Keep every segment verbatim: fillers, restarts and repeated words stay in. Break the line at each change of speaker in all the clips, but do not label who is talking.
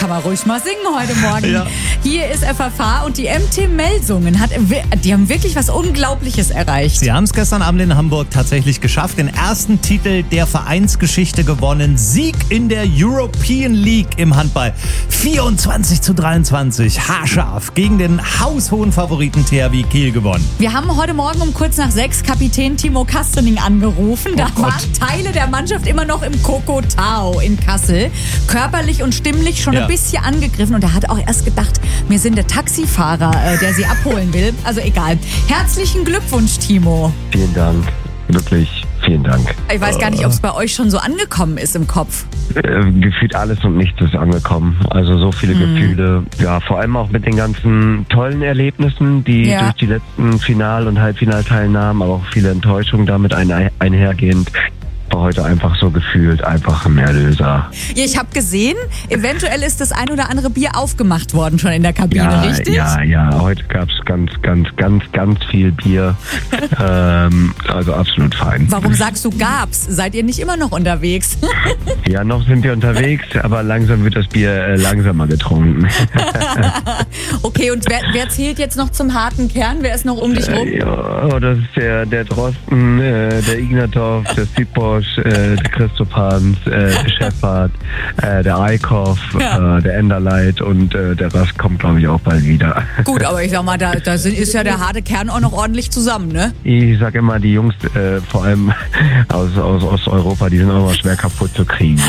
kann man ruhig mal singen heute Morgen.
Ja.
Hier ist F F H und die M T Melsungen, hat, die haben wirklich was Unglaubliches erreicht.
Sie haben es gestern Abend in Hamburg tatsächlich geschafft, den ersten Titel der Vereinsgeschichte gewonnen. Sieg in der European League im Handball. vierundzwanzig zu dreiundzwanzig, haarscharf, gegen den haushohen Favoriten T H W Kiel gewonnen.
Wir haben heute Morgen um kurz nach sechs Kapitän Timo Kastening angerufen. Da
Oh Gott.
waren Teile der Mannschaft immer noch im Kokotau in Kassel. Körperlich und stimmlich schon
Ja.
ein bisschen angegriffen. Und er hat auch erst gedacht, wir sind der Taxifahrer, äh, der sie abholen will. Also egal. Herzlichen Glückwunsch, Timo.
Vielen Dank. Wirklich, vielen Dank.
Ich weiß gar nicht, ob es bei euch schon so angekommen ist im Kopf.
Äh, gefühlt alles und nichts ist angekommen. Also so viele
Mhm.
Gefühle. Ja, vor allem auch mit den ganzen tollen Erlebnissen, die
Ja.
durch die letzten Final- und Halbfinalteilnahmen, aber auch viele Enttäuschungen damit ein, einhergehend. War heute einfach so gefühlt einfach ein Erlöser.
Ja, ich habe gesehen, eventuell ist das ein oder andere Bier aufgemacht worden schon in der Kabine,
Ja,
richtig?
ja, ja. Heute gab's ganz, ganz, ganz, ganz viel Bier. ähm, also absolut fein.
Warum sagst du gab's? Seid ihr nicht immer noch unterwegs?
Ja, noch sind wir unterwegs, aber langsam wird das Bier äh, langsamer getrunken.
Okay, und wer, wer zählt jetzt noch zum harten Kern? Wer ist noch um dich rum?
Äh, ja, das ist der, der Drosten, äh, der Ignatov, der Siposch, äh, der Christoph Hans, äh, der Schäffert, äh, der Eickhoff,
Ja.
äh, der Enderleit und äh, der Rest kommt, glaube ich, auch bald wieder.
Gut, aber ich sag mal, da, da sind, ist ja der harte Kern auch noch ordentlich zusammen, ne?
Ich sag immer, die Jungs, äh, vor allem aus, aus Osteuropa, die sind auch mal schwer kaputt zu kriegen.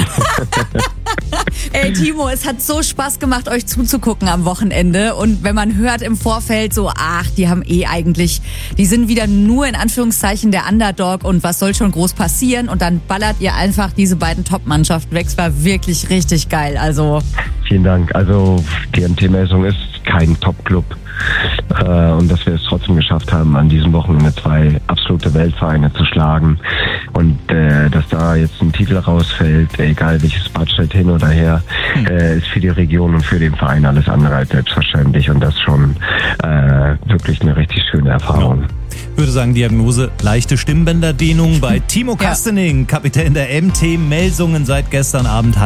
Ey, Timo, es hat so Spaß gemacht, euch zuzugucken am Wochenende. Und wenn man hört im Vorfeld so, ach, die haben eh eigentlich, die sind wieder nur in Anführungszeichen der Underdog und was soll schon groß passieren? Und dann ballert ihr einfach diese beiden Top-Mannschaften weg. Es war wirklich richtig geil. Also,
Vielen Dank. Also die M T-Messung ist kein Top-Club. Äh, und dass wir es trotzdem geschafft haben, an diesem Wochenende zwei absolute Weltvereine zu schlagen. Und äh, dass da jetzt ein Titel rausfällt, egal welches Budget hin oder her, äh, ist für die Region und für den Verein alles andere als selbstverständlich. Und das schon äh, wirklich eine richtig schöne Erfahrung.
Ich würde sagen, Diagnose, leichte Stimmbänderdehnung bei Timo Kastening, Kapitän der M T Melsungen, seit gestern Abend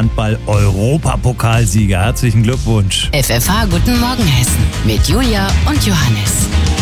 Handball-Europapokalsieger. Herzlichen Glückwunsch.
F F H Guten Morgen Hessen mit Julia und Johannes.